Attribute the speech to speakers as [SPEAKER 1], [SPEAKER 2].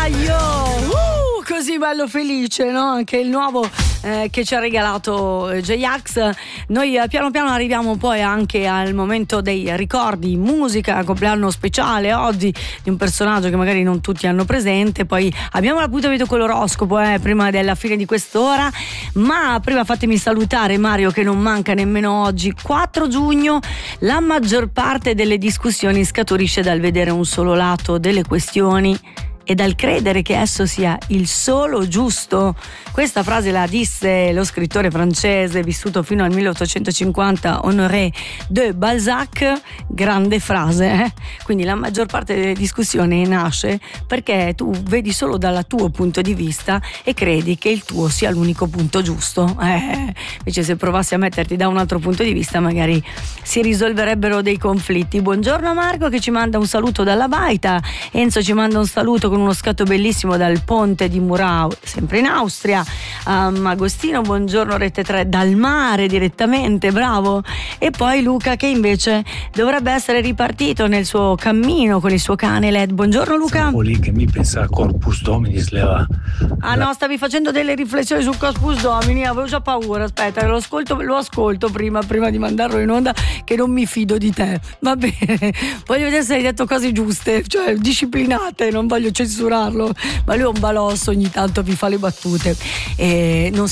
[SPEAKER 1] Così bello felice, no? Anche il nuovo che ci ha regalato J-Ax. Noi piano piano arriviamo poi anche al momento dei ricordi, musica, compleanno speciale oggi di un personaggio che magari non tutti hanno presente. Poi abbiamo l'appuntamento con l'oroscopo prima della fine di quest'ora, ma prima fatemi salutare Mario, che non manca nemmeno oggi, 4 giugno. La maggior parte delle discussioni scaturisce dal vedere un solo lato delle questioni e dal credere che esso sia il solo giusto. Questa frase la disse lo scrittore francese vissuto fino al 1850, Honoré de Balzac. Grande frase, Quindi la maggior parte delle discussioni nasce perché tu vedi solo dal tuo punto di vista e credi che il tuo sia l'unico punto giusto. Invece se provassi a metterti da un altro punto di vista magari si risolverebbero dei conflitti. Buongiorno a Marco che ci manda un saluto dalla Baita. Enzo ci manda un saluto con uno scatto bellissimo dal ponte di Murau, sempre in Austria. Agostino, buongiorno Rete 3 dal mare direttamente, bravo. E poi Luca che invece dovrebbe essere ripartito nel suo cammino con il suo cane Led. Buongiorno Luca.
[SPEAKER 2] Siamo lì che mi pensa a Corpus Dominis
[SPEAKER 1] no, stavi facendo delle riflessioni sul Corpus Domini, avevo già paura. Aspetta, lo ascolto prima di mandarlo in onda, che non mi fido di te. Va bene, voglio vedere se hai detto cose giuste, cioè disciplinate, non voglio censurarlo, ma lui è un balosso, ogni tanto vi fa le battute. Non